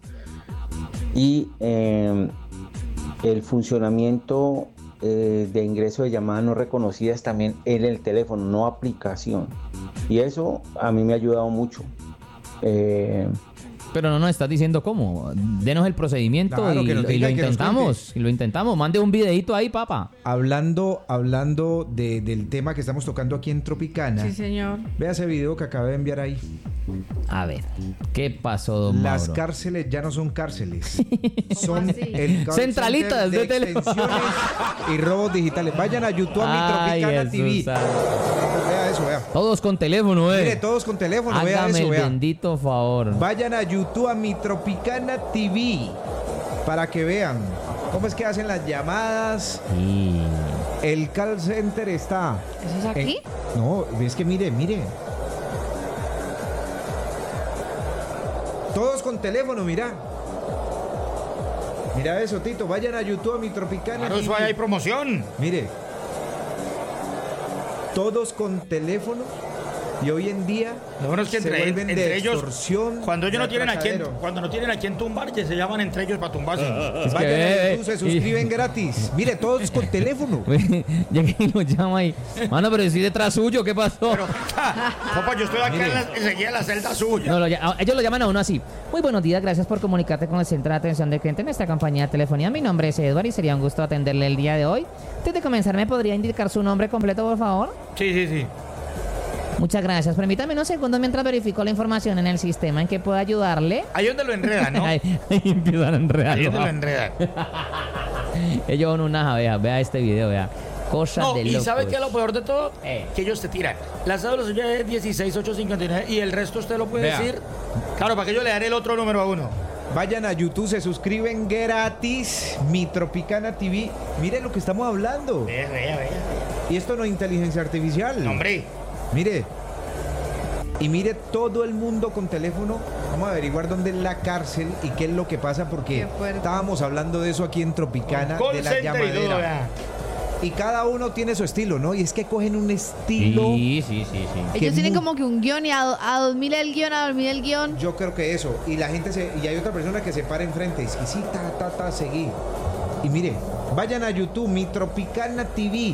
Y eh, el funcionamiento eh, de ingreso de llamadas no reconocidas también en el teléfono, no aplicación. Y eso a mí me ha ayudado mucho. Eh, Pero no nos estás diciendo cómo. Denos el procedimiento Claro, y, que nos lo- y diga, lo que nos intentamos. Y lo intentamos. Mande un videito ahí, papá. Hablando, hablando de- del tema que estamos tocando aquí en Tropicana. Sí, señor. Vea ese video que acabé de enviar ahí. A ver, ¿qué pasó, don Las Mauro? cárceles ya no son cárceles. Son el call Centralitas center de de tele- extensiones y robos digitales. Vayan a YouTube a Ay, mi Tropicana Jesús T V. santo. Vea eso, vea. Todos con teléfono, eh. Mire, todos con teléfono, vea Hágame eso, el vea. bendito favor. Vayan a YouTube a mi Tropicana T V para que vean cómo es que hacen las llamadas. Sí. El call center está. ¿Eso es aquí? en- no, es que mire, mire. Todos con teléfono, mira. Mira eso, Tito. Vayan a YouTube a Mi Tropicana. Claro, eso hay promoción. Mire. Todos con teléfono. Y hoy en día lo bueno es que se entre, vuelven entre de ellos, extorsión, cuando ellos no tienen a quien, atracadero. cuando no tienen a quien tumbar, que se llaman entre ellos para tumbarse. Es Vayan que, a YouTube, se suscriben gratis. Mire, todos con teléfono. Llega y lo llama ahí. Mano, pero estoy detrás suyo, ¿qué pasó? Pero, papá, yo estoy aquí en la, enseguida en la celda suya. No, lo, ellos lo llaman a uno así. Muy buenos días, gracias por comunicarte con el centro de atención del cliente en esta compañía de telefonía. Mi nombre es Edward y sería un gusto atenderle el día de hoy. Antes de comenzar, ¿me podría indicar su nombre completo, por favor? Sí, sí, sí. Muchas gracias. Permítame unos segundos mientras verifico la información en el sistema en que puedo ayudarle. Ahí donde lo enredan, ¿no? ahí, ahí empiezan a enredar. Ahí donde lo enredan. Ellos son unas abejas. Vea este video, vea. Cosas no, de y locos. ¿sabe qué es lo peor de todo? Eh. Que ellos te tiran. La cédula suya es dieciséis ocho cincuenta y nueve y el resto usted lo puede Vea. decir. Claro, para que yo le daré el otro número a uno. Vayan a YouTube, se suscriben gratis. Mi Tropicana T V. Mire lo que estamos hablando. Vea, vea, vea. Y esto no es inteligencia artificial. No, hombre. Mire. Y mire todo el mundo con teléfono. Vamos a averiguar dónde es la cárcel y qué es lo que pasa, porque estábamos hablando de eso aquí en Tropicana, Call de la center y todo, llamadera. vea. Y cada uno tiene su estilo, ¿no? Y es que cogen un estilo. Sí, sí, sí, sí. Ellos tienen mu- como que un guión y a, a dos mil el guión, a dos mil el guión. Yo creo que eso. Y la gente se. Y hay otra persona que se para enfrente y dice, sí, ta, ta, ta, seguí. Y mire, vayan a YouTube, Mi Tropicana T V.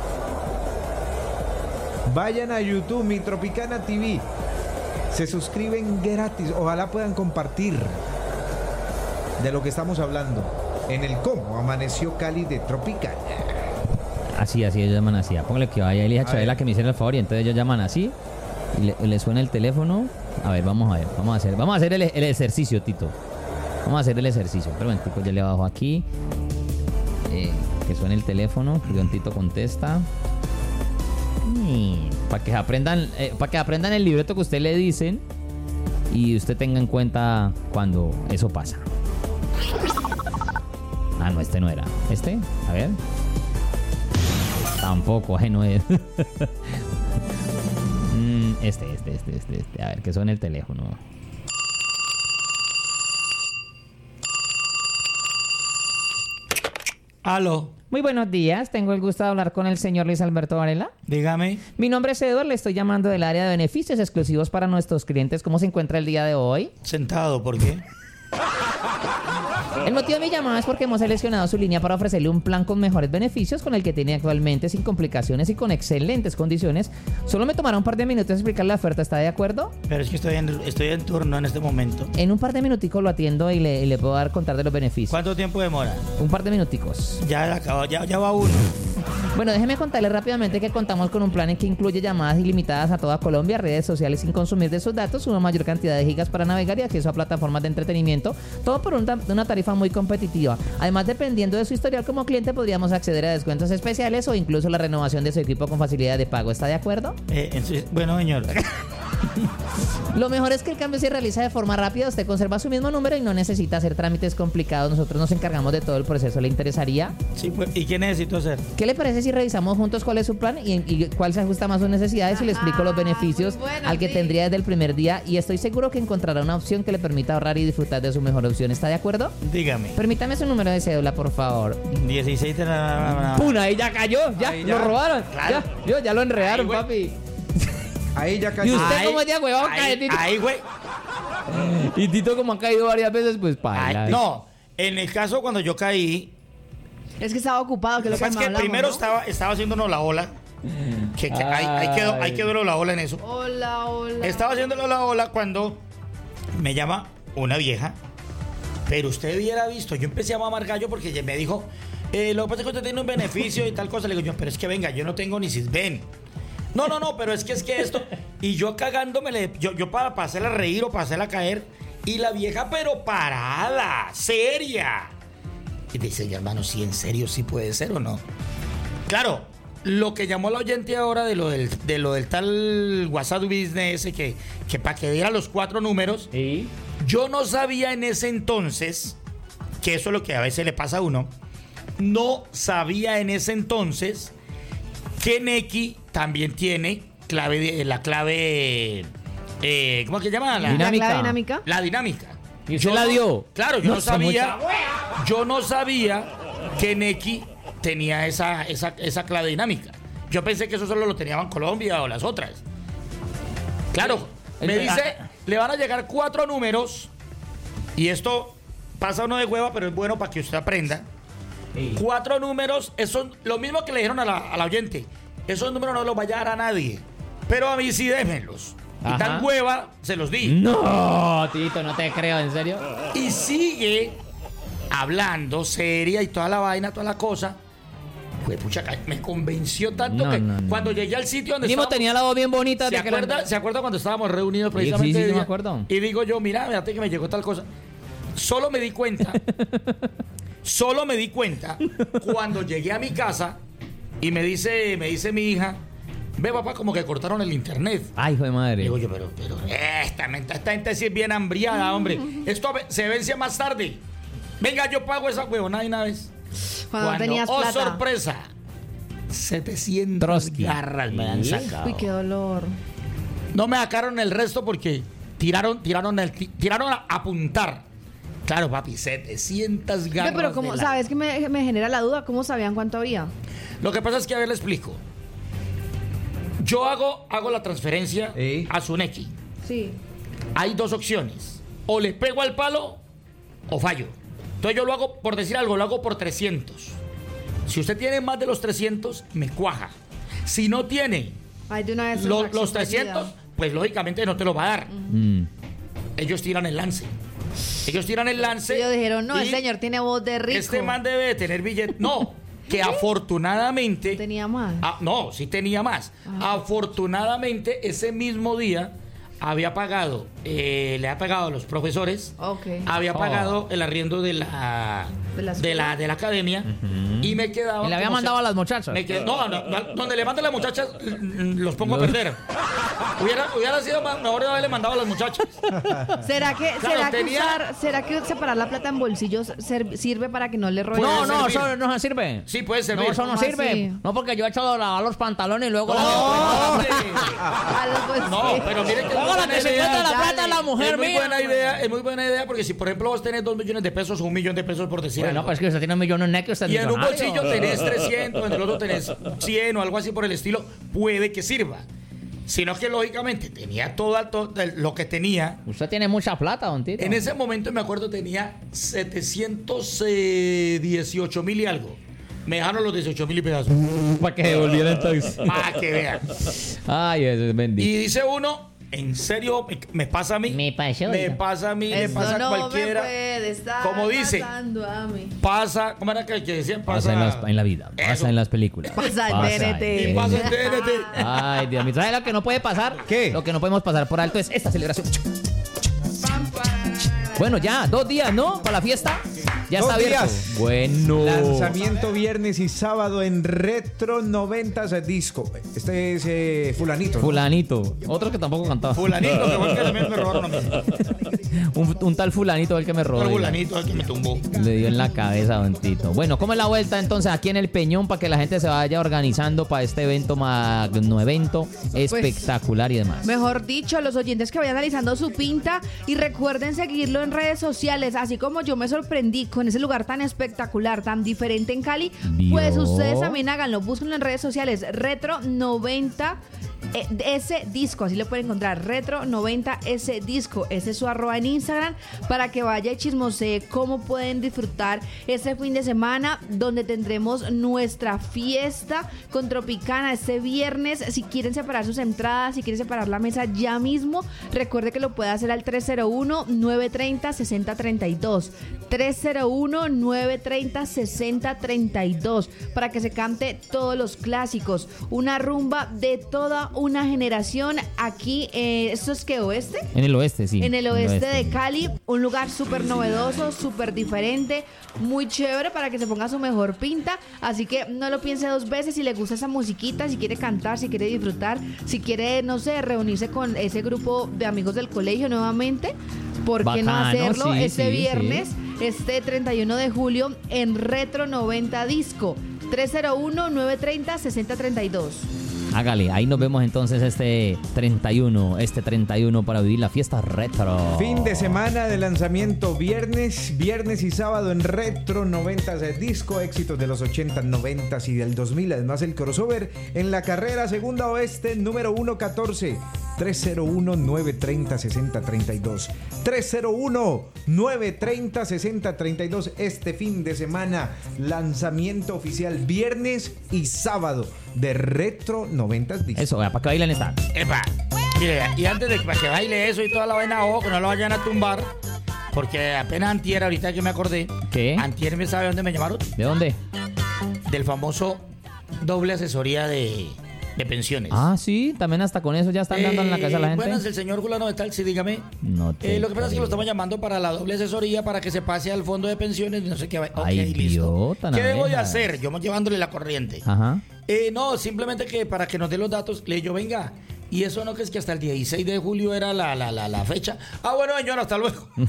Vayan a YouTube, Mi Tropicana T V. Se suscriben gratis. Ojalá puedan compartir de lo que estamos hablando en el Cómo Amaneció Cali de Tropicana. Así, así, ellos llaman así. Póngale que vaya Elija Chabela que me hiciera el favor y entonces ellos llaman así y le, le suena el teléfono. A ver, vamos a ver, vamos a hacer, vamos a hacer el, el ejercicio, Tito. Vamos a hacer el ejercicio. Pero bueno, Tito, yo le bajo aquí. Eh, que suene el teléfono, que Don Tito contesta. Para que aprendan, eh, para que aprendan el libreto que usted le dicen y usted tenga en cuenta cuando eso pasa. Ah, no, este no era. ¿Este? A ver. Tampoco, eh, no es. mm, este, este, este, este, este. A ver, que suene el teléfono. Aló. Muy buenos días, tengo el gusto de hablar con el señor Luis Alberto Varela. Dígame. Mi nombre es Eduardo, le estoy llamando del área de beneficios exclusivos para nuestros clientes. ¿Cómo se encuentra el día de hoy? Sentado, ¿por qué? El motivo de mi llamada es porque hemos seleccionado su línea para ofrecerle un plan con mejores beneficios con el que tiene actualmente, sin complicaciones y con excelentes condiciones. Solo me tomará un par de minutos explicar la oferta, ¿está de acuerdo? Pero es que estoy en, estoy en turno en este momento. En un par de minuticos lo atiendo y le, y le puedo dar contar de los beneficios. ¿Cuánto tiempo demora? Un par de minuticos. Ya acabó, ya, ya va uno. Bueno, déjeme contarle rápidamente que contamos con un plan en que incluye llamadas ilimitadas a toda Colombia, redes sociales sin consumir de sus datos, una mayor cantidad de gigas para navegar y acceso a plataformas de entretenimiento, todo por una, una tarifa muy competitiva. Además, dependiendo de su historial como cliente, podríamos acceder a descuentos especiales o incluso la renovación de su equipo con facilidad de pago. ¿Está de acuerdo? Eh, entonces, bueno, señor. Lo mejor es que el cambio se realiza de forma rápida, usted conserva su mismo número y no necesita hacer trámites complicados. Nosotros nos encargamos de todo el proceso. ¿Le interesaría? Sí, pues, ¿y qué necesito hacer? ¿Qué le parece si revisamos juntos cuál es su plan y, y cuál se ajusta más a sus necesidades y le explico los beneficios bueno, al que sí. tendría desde el primer día? Y estoy seguro que encontrará una opción que le permita ahorrar y disfrutar de su mejor opción. ¿Está de acuerdo? Dígame. Permítame su número de cédula, por favor. dieciséis de la... ¡Pum! Ahí ya cayó, ya, Ahí lo ya. robaron. Claro. Ya, yo, ya lo enredaron, Ahí, papi. Ahí ya ¿Y cayó. usted Ahí, cómo es de huevón cae, Ahí, Tito? ahí, güey. Y Tito, como ha caído varias veces, pues para. Ay, no, en el caso cuando yo caí, Es que estaba ocupado, que lo lo que pasa es que hablamos, primero ¿no? estaba, estaba haciéndonos la ola. Que, que ahí, ahí quedó, ahí quedó la ola en eso. Hola, hola. Estaba haciéndolo la ola cuando me llama una vieja. Pero usted hubiera visto, yo empecé a mamar gallo porque ella me dijo, eh, lo que pasa es que usted tiene un beneficio y tal cosa. Le digo yo, pero es que venga, yo no tengo ni Sisbén. No, no, no, pero es que es que esto. Y yo cagándome, yo, yo para, para hacerla reír o para hacerla caer. Y la vieja, pero parada, seria. Y dice, mi hermano, sí, en serio, sí puede ser o no. Claro, lo que llamó la oyente ahora de lo del, de lo del tal WhatsApp Business, ese que, que para que diera los cuatro números, ¿Sí? yo no sabía en ese entonces, que eso es lo que a veces le pasa a uno, no sabía en ese entonces que Neki también tiene clave de, la clave, eh, ¿cómo es que se llama? La Dinámica. ¿La clave dinámica? La dinámica. ¿Y usted la dio? Claro, yo no, No, sabía. Yo no sabía que Nequi tenía esa, esa, esa clave dinámica. Yo pensé que eso solo lo tenía Bancolombia o las otras. Claro, me dice, le van a llegar cuatro números. Y esto pasa uno de hueva, pero es bueno para que usted aprenda. Sí. Cuatro números, eso lo mismo que le dijeron a la, a la oyente. Esos números no los vaya a dar a nadie. Pero a mí sí déjenlos. Y tan hueva, se los di. No, Tito, no te creo, ¿en serio? Y sigue hablando, seria y toda la vaina, toda la cosa. Pues pucha, me convenció tanto No, que no, no. cuando llegué al sitio donde Mimo estábamos, tenía la voz bien bonita. ¿se de que la- acuerda, ¿Se acuerda cuando estábamos reunidos Sí, precisamente? sí, sí, ese sí, me día? acuerdo. Y digo yo, mira, fíjate que me llegó tal cosa. Solo me di cuenta, solo me di cuenta cuando llegué a mi casa y me dice, me dice mi hija, ve papá, como que cortaron el internet. Ay, hijo de madre. Digo yo, pero, pero esta, esta, esta gente sí es bien hambriada, hombre. Esto se vence más tarde. Venga, yo pago esa huevonada de una vez. Cuando tenías oh, plata. sorpresa, setecientas Trotsky. garras me han sacado. Uy, qué dolor. No me sacaron el resto porque tiraron, tiraron, el, tiraron a apuntar. Claro, papi, setecientas Ve, garras. pero como, de la- ¿sabes que me, me genera la duda? ¿Cómo sabían cuánto había? Lo que pasa es que, a ver, le explico. Yo hago, hago la transferencia a su Nequi. Sí. Hay dos opciones. O le pego al palo o fallo. Entonces yo lo hago, por decir algo, lo hago por trescientos. Si usted tiene más de los trescientos, me cuaja. Si no tiene Ay, de una vez lo- acción los trescientos, perdida. pues lógicamente no te lo va a dar. Mm. Ellos tiran el lance. Ellos tiran el lance. Ellos dijeron, no, el y señor tiene voz de rico. Este man debe de tener billete. No, que afortunadamente. Tenía más. Ah, no, sí tenía más. Ah. Afortunadamente, ese mismo día había pagado, eh, le ha pagado a los profesores, Ok. había Oh. pagado el arriendo de la ¿De la de la, de la academia y me quedaba. Y le había como mandado se- a las muchachas. me qued- no, no, no, donde le manden las muchachas, mm, los pongo a perder. Hubiera, hubiera sido más- mejor haberle mandado a las muchachas. ¿Será que, Claro, será, que tenía- usar, ¿Será que separar la plata en bolsillos ser- sirve para que no le roben? No, Puede no, servir. eso no sirve. Sí, puede No, servir. eso no ¿Cómo sirve. así? No, porque yo he echado a lavar los pantalones y luego... No, hombre. A los bolsillos. No, pero mire que es muy Luego la buena que se idea. cuenta la plata es la Es mujer muy mía. buena idea, es muy buena idea porque si por ejemplo vos tenés dos millones de pesos o un millón de pesos por decir Bueno, algo, pues que usted tiene un millón en neque, usted es y en un millonario. bolsillo tenés trescientos, en el otro tenés cien o algo así por el estilo, puede que sirva. Sino que lógicamente tenía todo, todo lo que tenía. Usted tiene mucha plata, don Tito. En ese momento me acuerdo tenía setecientos dieciocho mil y algo. Me dejaron los dieciocho mil y pedazos. Para que devolviera entonces. Para que vean. Ay, eso es bendito. Y dice uno, ¿en serio me, me pasa a mí? Me pasó. Me pasa a mí, le Eso pasa a no cualquiera. me puede estar Como dice. pasando a mí. Pasa, ¿cómo era que, que decían? Pasa, Pasa en, las- en la vida, pasa Eso. en las películas. Pasa en T N T. Y pasa en T N T. Ay, Dios mío. ¿Sabes lo que no puede pasar? ¿Qué? Lo que no podemos pasar por alto es esta celebración. Bueno, ya, dos días, ¿no? Para la fiesta. Ya Dos está abierto. días. Bueno. Lanzamiento viernes y sábado en Retro noventas Disco. Este es eh, Fulanito, ¿no? Fulanito. Otro que tampoco cantaba. Fulanito, que fue el que también me robaron a mí. un, un tal fulanito el que me robó. El fulanito es el que me tumbó. Le dio en la cabeza a Don Tito. Bueno, ¿cómo es la vuelta entonces aquí en el Peñón para que la gente se vaya organizando para este evento, magno evento espectacular y demás? Mejor dicho, los oyentes que vayan analizando su pinta y recuerden seguirlo en redes sociales, así como yo me sorprendí con ese lugar tan espectacular, tan diferente en Cali, ¿Vio? pues ustedes también háganlo, búsquenlo en redes sociales, Retro noventa eh, ese disco, así le pueden encontrar, Retro noventa ese disco, ese es su arroba en Instagram, para que vaya y chismosee cómo pueden disfrutar ese fin de semana, donde tendremos nuestra fiesta con Tropicana este viernes. Si quieren separar sus entradas, si quieren separar la mesa ya mismo, recuerde que lo puede hacer al tres cero uno, nueve tres cero, seis cero tres dos, tres cero uno, nueve tres cero, seis cero tres dos, para que se cante todos los clásicos, una rumba de toda una generación aquí, eh, ¿esto es qué, oeste? En el oeste, sí. En el oeste de Cali, un lugar súper novedoso, súper diferente, muy chévere para que se ponga su mejor pinta, así que no lo piense dos veces si le gusta esa musiquita, si quiere cantar, si quiere disfrutar, si quiere, no sé, reunirse con ese grupo de amigos del colegio nuevamente, ¿por qué no Bacano, hacerlo sí, este sí, viernes, sí. este treinta y uno de julio en Retro noventa Disco? tres cero uno, nueve tres cero, seis cero tres dos. Hágale, ahí nos vemos entonces este treinta y uno, este treinta y uno para vivir la fiesta retro. Fin de semana de lanzamiento viernes, viernes y sábado en Retro noventas de disco, éxitos de los ochenta, noventa y del dos mil. Además el crossover en la carrera Segunda Oeste número ciento catorce, tres cero uno, nueve tres cero, seis cero tres dos. tres cero uno, nueve tres cero, seis cero tres dos. Este fin de semana, lanzamiento oficial viernes y sábado de Retro noventas disco. Eso, para que bailen esta. Epa, mire, y antes de que baile eso y toda la vaina, ojo, que no lo vayan a tumbar, porque apenas antier, ahorita que me acordé. ¿Qué? Antier, ¿me sabe dónde me llamaron? ¿De dónde? Del famoso doble asesoría de, de pensiones. Ah, sí, también hasta con eso ya están dando en la casa a la gente. Bueno, es el señor fulano de tal, sí, dígame. No te eh, lo que pasa es que lo creo. estamos llamando para la doble asesoría para que se pase al fondo de pensiones y no sé qué. Ok, Ay, listo. idiota, ¿Qué naveja. voy a hacer? Yo llevándole la corriente. Ajá. Eh, no, simplemente que para que nos dé los datos, le yo, venga, y eso no que es que hasta el dieciséis de julio era la, la, la, la fecha. Ah, bueno, señor, hasta luego. eh,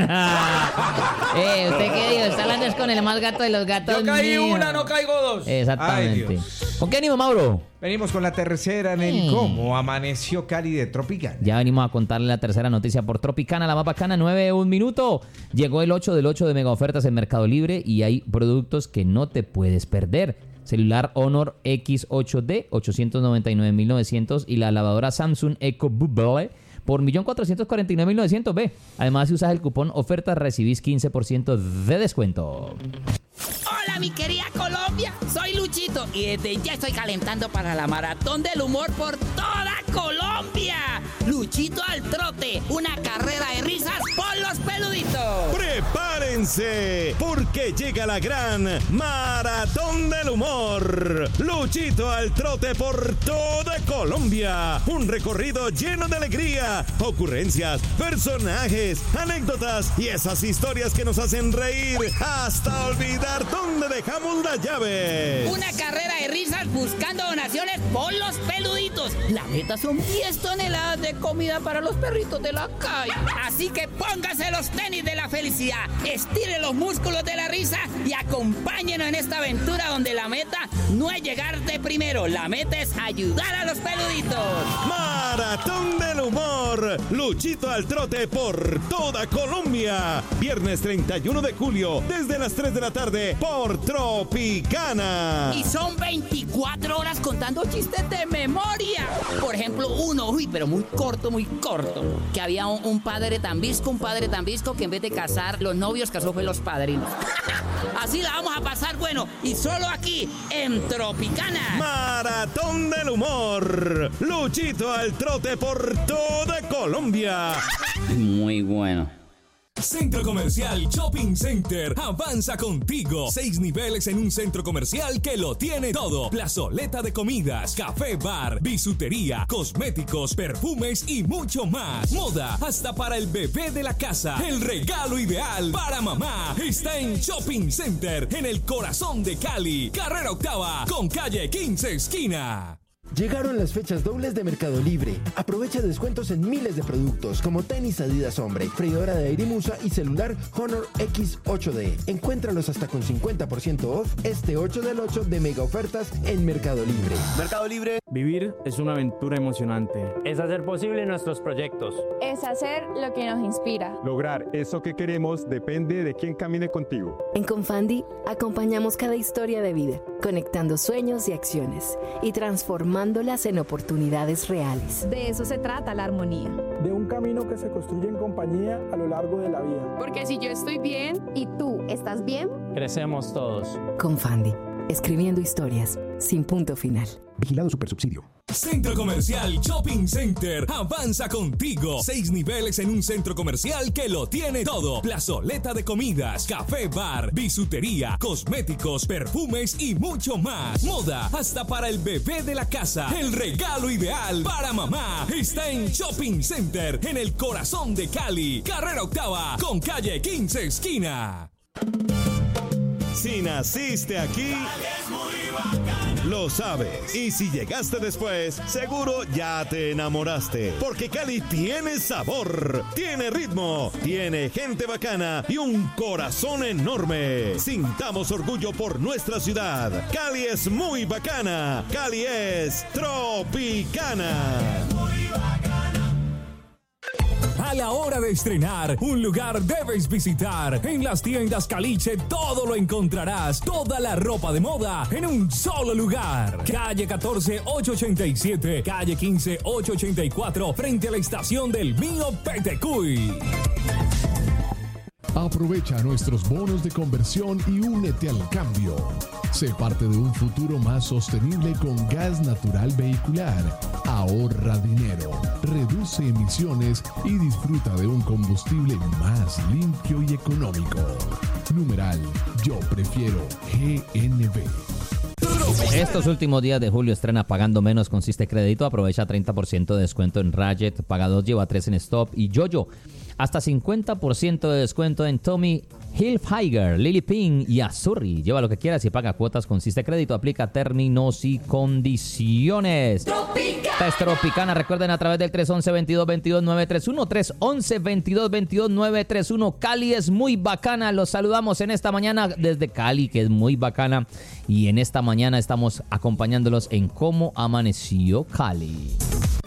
¿usted qué dijo? Está hablando es con el más gato de los gatos. Yo caí mío. una, no caigo dos. Exactamente. Ay, ¿Con qué ánimo, Mauro? Venimos con la tercera en el Sí. cómo amaneció Cali de Tropicana. Ya venimos a contarle la tercera noticia por Tropicana, la más bacana, nueve, un minuto. Llegó el ocho del ocho de mega ofertas en Mercado Libre y hay productos que no te puedes perder. Celular Honor X ocho D, ochocientos noventa y nueve mil novecientos y la lavadora Samsung Eco Bubble por un millón cuatrocientos cuarenta y nueve mil novecientos B. Además, si usas el cupón oferta recibís quince por ciento de descuento. Hola mi querida Colombia, soy Luchito y desde ya estoy calentando para la maratón del humor por toda Colombia. Luchito al trote, una carrera de risas por los peluditos. ¡Prepárense! Porque llega la gran Maratón del Humor. Luchito al trote por toda Colombia. Un recorrido lleno de alegría, ocurrencias, personajes, anécdotas y esas historias que nos hacen reír hasta olvidar dónde dejamos las llaves. Una carrera de risas buscando donaciones por los peluditos. La meta son diez toneladas de comida para los perritos de la calle. Así que póngase los tenis de la felicidad, estire los músculos de la risa y acompáñenos en esta aventura donde la meta no es llegar de primero, la meta es ayudar a los peluditos. Maratón del Humor. Luchito al trote por toda Colombia. Viernes treinta y uno de julio, desde las tres de la tarde, por Tropicana. Y son veinticuatro horas contando chistes de memoria. Por ejemplo, uno, uy, pero muy corto, muy corto. Que había un, un padre tan visco, un padre tan visco que en vez de casar los novios, casó fue los padrinos. Así la vamos a pasar, bueno, y solo aquí, en Tropicana. Maratón del Humor. Luchito al trote por toda Colombia. Muy bueno. Centro Comercial Shopping Center. Avanza contigo. Seis niveles en un centro comercial que lo tiene todo. Plazoleta de comidas, café, bar, bisutería, cosméticos, perfumes y mucho más. Moda hasta para el bebé de la casa. El regalo ideal para mamá está en Shopping Center, en el corazón de Cali. Carrera Octava con calle quince esquina. Llegaron las fechas dobles de Mercado Libre. Aprovecha descuentos en miles de productos como tenis Adidas Hombre, freidora de aire Musa y celular Honor X ocho D. Encuéntralos hasta con cincuenta por ciento off este ocho del ocho de mega ofertas en Mercado Libre. Mercado Libre. Vivir es una aventura emocionante. Es hacer posible nuestros proyectos. Es hacer lo que nos inspira. Lograr eso que queremos depende de quién camine contigo. En Confandi acompañamos cada historia de vida, conectando sueños y acciones y transformándolas en oportunidades reales. De eso se trata la armonía. De un camino que se construye en compañía a lo largo de la vida. Porque si yo estoy bien y tú estás bien, crecemos todos. Confandi, escribiendo historias sin punto final. Vigilado Supersubsidio. Centro Comercial Shopping Center. Avanza contigo. Seis niveles en un centro comercial que lo tiene todo. Plazoleta de comidas, café, bar, bisutería, cosméticos, perfumes y mucho más. Moda hasta para el bebé de la casa. El regalo ideal para mamá está en Shopping Center, en el corazón de Cali. Carrera Octava con calle quince esquina. Si naciste aquí, lo sabes. Y si llegaste después, seguro ya te enamoraste. Porque Cali tiene sabor, tiene ritmo, tiene gente bacana y un corazón enorme. Sintamos orgullo por nuestra ciudad. Cali es muy bacana. Cali es tropicana. A la hora de estrenar, un lugar debes visitar. En las tiendas Caliche todo lo encontrarás. Toda la ropa de moda en un solo lugar. Calle catorce, ochocientos ochenta y siete, calle quince, ochocientos ochenta y cuatro, frente a la estación del Mío Petecuy. Aprovecha nuestros bonos de conversión y únete al cambio. Sé parte de un futuro más sostenible con gas natural vehicular. Ahorra dinero, reduce emisiones y disfruta de un combustible más limpio y económico. Numeral, yo prefiero G N B. Estos últimos días de julio estrena Pagando Menos con Siste Crédito. Aprovecha treinta por ciento de descuento en Rajet, paga dos, lleva tres en Stop y Yoyo. Hasta cincuenta por ciento de descuento en Tommy Hilfiger, Lily Pink y Azurri. Lleva lo que quieras y paga cuotas con Siste Crédito. Aplica términos y condiciones. Tropicana. Esta es Tropicana. Recuerden a través del tres once, veintidós veintidós, nueve tres uno. tres once, veintidós veintidós, nueve tres uno. Cali es muy bacana. Los saludamos en esta mañana desde Cali, que es muy bacana. Y en esta mañana estamos acompañándolos en Cómo Amaneció Cali.